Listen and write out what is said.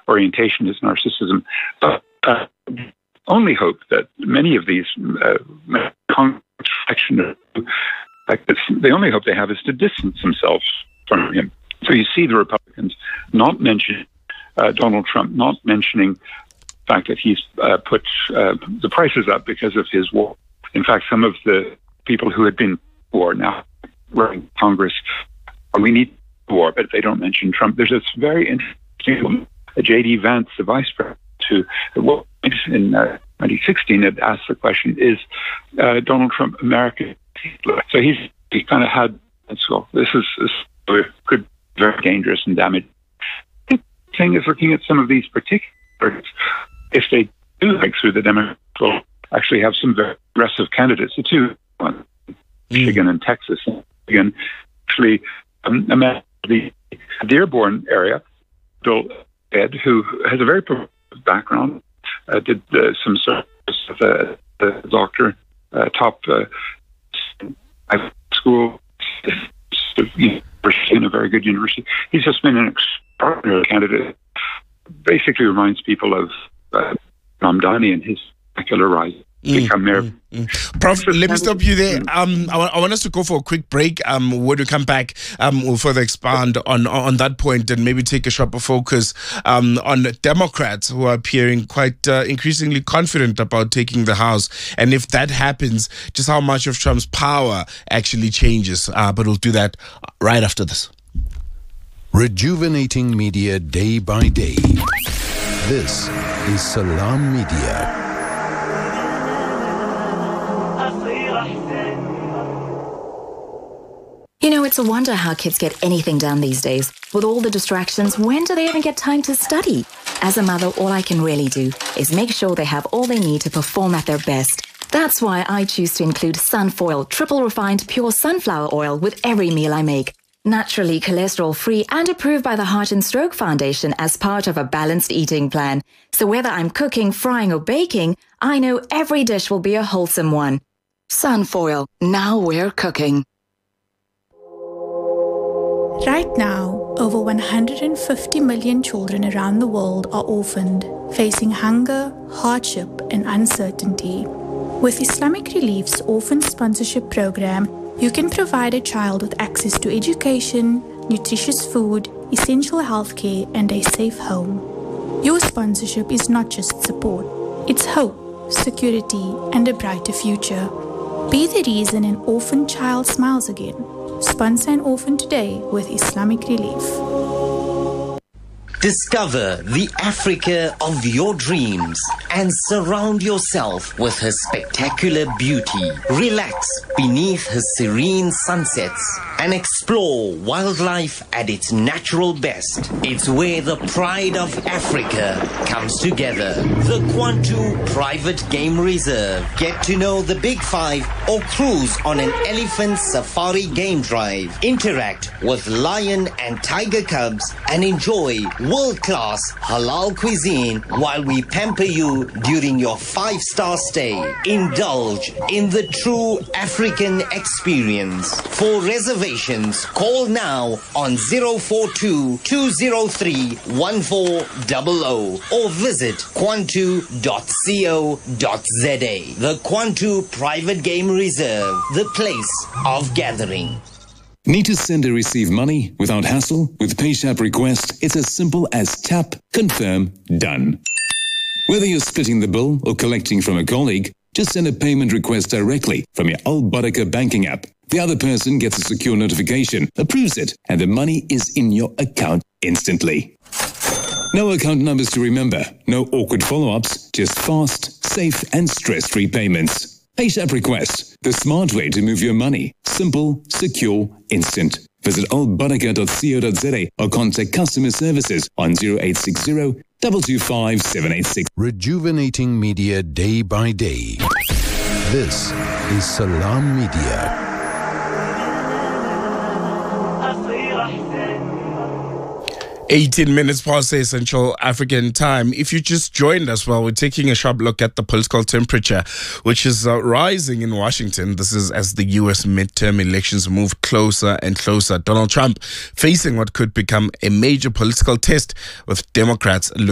orientation is narcissism. But only hope that many of these the only hope they have is to distance themselves from him. So you see the Republicans not mentioning Donald Trump, not mentioning the fact that he's put the prices up because of his war. In fact, some of the people who had been war now running Congress, we need war, but they don't mention Trump. There's this very interesting J.D. Vance, the vice president, who in 2016 had asked the question, is Donald Trump American? So he kind of had, so this could be very dangerous and damaging. The thing is, looking at some of these particulars, if they do break through, the Democrats will actually have some very aggressive candidates. The two, Michigan and Texas. Michigan, actually, the Dearborn area, Bill Ed, who has a very progressive background, did some service as a doctor, top school, in a very good university. He's just been an extraordinary candidate. Basically reminds people of Ramdani and his spectacular rise. Become mayor. Prof, let me stop you there. I want us to go for a quick break. When we come back, we'll further expand on that point and maybe take a sharper focus on Democrats who are appearing quite increasingly confident about taking the House. And if that happens, just how much of Trump's power actually changes. But we'll do that right after this. Rejuvenating media day by day. This is Salam Media. You know, it's a wonder how kids get anything done these days. With all the distractions, when do they even get time to study? As a mother, all I can really do is make sure they have all they need to perform at their best. That's why I choose to include Sunfoil, triple refined pure sunflower oil with every meal I make. Naturally cholesterol-free and approved by the Heart and Stroke Foundation as part of a balanced eating plan. So whether I'm cooking, frying or baking, I know every dish will be a wholesome one. Sunfoil, now we're cooking. Right now, over 150 million children around the world are orphaned, facing hunger, hardship, and uncertainty. With Islamic Relief's Orphan Sponsorship Program, you can provide a child with access to education, nutritious food, essential healthcare, and a safe home. Your sponsorship is not just support, it's hope, security, and a brighter future. Be the reason an orphan child smiles again. Sponsor an orphan today with Islamic Relief. Discover the Africa of your dreams and surround yourself with her spectacular beauty. Relax beneath her serene sunsets and explore wildlife at its natural best. It's where the pride of Africa comes together. The Kwantu Private Game Reserve. Get to know the Big Five or cruise on an elephant safari game drive. Interact with lion and tiger cubs and enjoy world-class halal cuisine while we pamper you during your 5-star stay. Indulge in the true African experience. For reservations, call now on 042-203-1400 or visit kwantu.co.za. The Kwantu Private Game Reserve, the place of gathering. Need to send or receive money without hassle? With PayShap Request, it's as simple as tap, confirm, done. Whether you're splitting the bill or collecting from a colleague, just send a payment request directly from your Al Barakah banking app. The other person gets a secure notification, approves it, and the money is in your account instantly. No account numbers to remember, no awkward follow-ups, just fast, safe, and stress-free payments. PayShap Request, the smart way to move your money. Simple, secure, instant. Visit albarakah.co.za or contact customer services on 0860 225 786. Rejuvenating media day by day. This is Salam Media. 18 minutes past the Central African time. If you just joined us, well, we're taking a sharp look at the political temperature, which is rising in Washington. This is as the U.S. midterm elections move closer and closer. Donald Trump facing what could become a major political test, with Democrats looking